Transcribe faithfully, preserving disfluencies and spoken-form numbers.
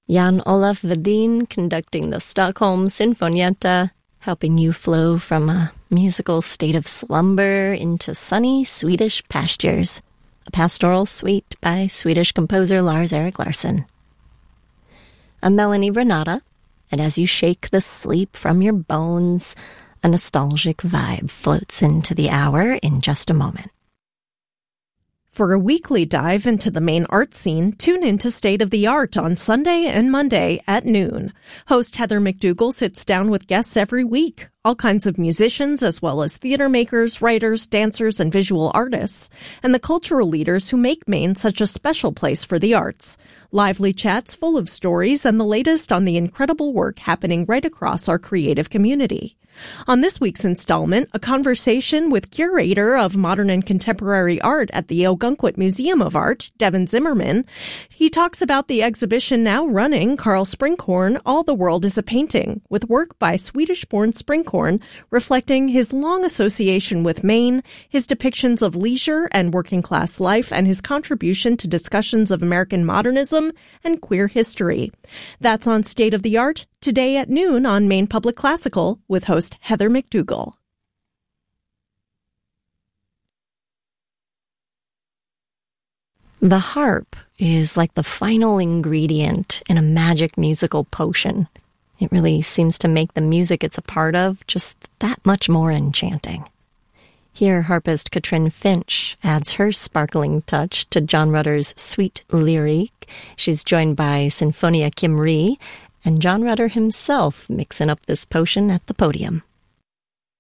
Jan Olaf Vedin conducting the Stockholm Sinfonietta, helping you flow from a musical state of slumber into sunny Swedish pastures. A pastoral suite by Swedish composer Lars-Erik Larsson. I'm Melanie Renata, and as you shake the sleep from your bones, a nostalgic vibe floats into the hour in just a moment. For a weekly dive into the Maine art scene, tune into State of the Art on Sunday and Monday at noon. Host Heather McDougall sits down with guests every week, all kinds of musicians as well as theater makers, writers, dancers, and visual artists, and the cultural leaders who make Maine such a special place for the arts. Lively chats full of stories and the latest on the incredible work happening right across our creative community. On this week's installment, a conversation with curator of modern and contemporary art at the Ogunquit Museum of Art, Devin Zimmerman. He talks about the exhibition now running, Carl Springhorn, All the World is a Painting, with work by Swedish-born Springhorn reflecting his long association with Maine, his depictions of leisure and working-class life, and his contribution to discussions of American modernism and queer history. That's on State of the Art, today at noon on Maine Public Classical with host Heather McDougall. The harp is like the final ingredient in a magic musical potion. It really seems to make the music it's a part of just that much more enchanting. Here, harpist Katrin Finch adds her sparkling touch to John Rutter's sweet lyrique. She's joined by Sinfonia Kim Rhee, and John Rutter himself mixing up this potion at the podium.